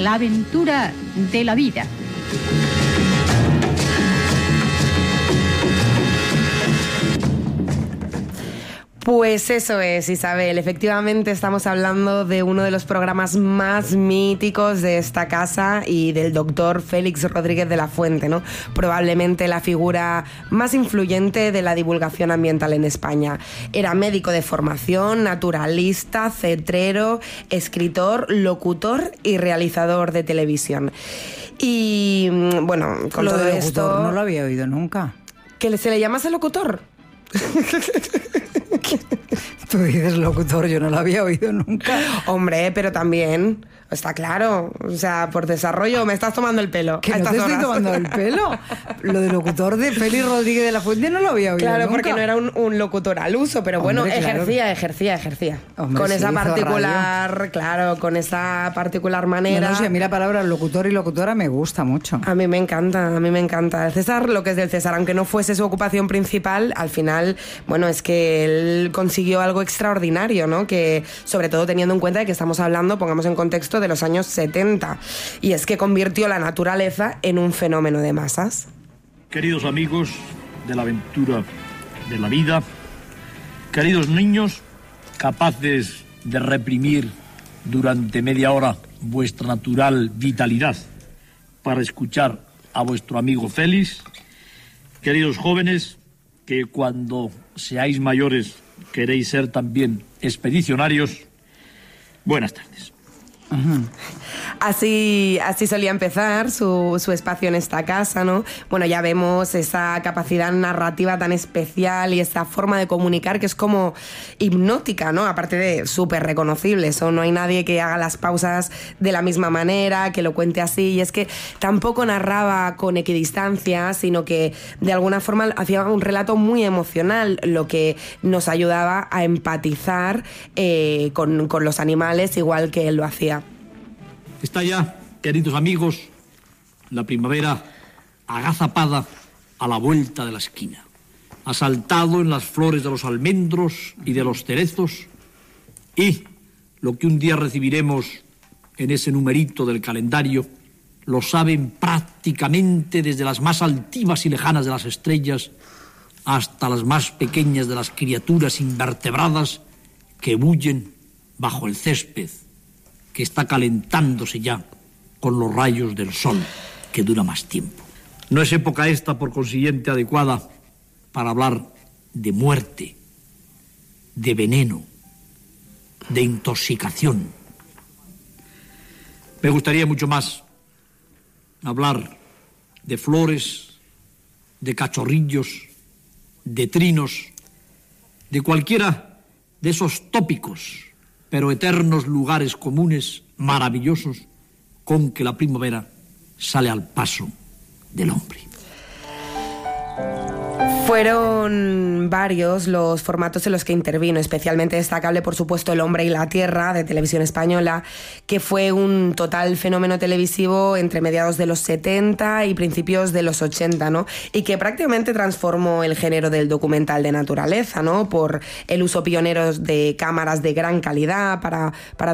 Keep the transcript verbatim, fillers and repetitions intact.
La aventura de la vida. Pues eso es, Isabel. Efectivamente estamos hablando de uno de los programas más míticos de esta casa y del doctor Félix Rodríguez de la Fuente, ¿no? Probablemente la figura más influyente de la divulgación ambiental en España. Era médico de formación, naturalista, cetrero, escritor, locutor y realizador de televisión. Y bueno, con lo todo de esto... locutor no lo había oído nunca. ¿Que se le llamase locutor? Tú dices locutor, yo no lo había oído nunca. Hombre, pero también, está claro, o sea, por desarrollo me estás tomando el pelo. Que no te estoy tomando el pelo. Lo de locutor de Félix Rodríguez de la Fuente no lo había oído Claro, nunca. porque no era un, un locutor al uso, pero Hombre, bueno, claro. ejercía, ejercía, ejercía. Hombre, con sí, esa hizo particular, radio. claro, con esa particular manera. No, no, sí, a mí la palabra locutor y locutora me gusta mucho. A mí me encanta, a mí me encanta. El César, lo que es del César, aunque no fuese su ocupación principal, al final, bueno, es que él consiguió algo extraordinario, ¿no? Que, sobre todo teniendo en cuenta de que estamos hablando, pongamos en contexto, de los años setenta. Y es que convirtió la naturaleza en un fenómeno de masas. Queridos amigos de la aventura de la vida, queridos niños, capaces de reprimir durante media hora vuestra natural vitalidad para escuchar a vuestro amigo Félix, queridos jóvenes, que cuando seáis mayores queréis ser también expedicionarios, buenas tardes. Uh-huh. Así, así solía empezar su, su espacio en esta casa, ¿no? Bueno, ya vemos esa capacidad narrativa tan especial y esa forma de comunicar que es como hipnótica, ¿no? Aparte de súper reconocible, eso no hay nadie que haga las pausas de la misma manera, que lo cuente así, y es que tampoco narraba con equidistancia, sino que de alguna forma hacía un relato muy emocional, lo que nos ayudaba a empatizar eh, con, con los animales igual que él lo hacía. Está ya, queridos amigos, la primavera agazapada a la vuelta de la esquina. Ha saltado en las flores de los almendros y de los cerezos, y lo que un día recibiremos en ese numerito del calendario lo saben prácticamente desde las más altivas y lejanas de las estrellas hasta las más pequeñas de las criaturas invertebradas que bullen bajo el césped, que está calentándose ya con los rayos del sol, que dura más tiempo. No es época esta, por consiguiente, adecuada para hablar de muerte, de veneno, de intoxicación. Me gustaría mucho más hablar de flores, de cachorrillos, de trinos, de cualquiera de esos tópicos pero eternos lugares comunes maravillosos con que la primavera sale al paso del hombre. Fueron varios los formatos en los que intervino, especialmente destacable, por supuesto, El hombre y la tierra, de Televisión Española, que fue un total fenómeno televisivo entre mediados de los setenta y principios de los ochenta, ¿no? Y que prácticamente transformó el género del documental de naturaleza, ¿no? Por el uso pionero de cámaras de gran calidad para, para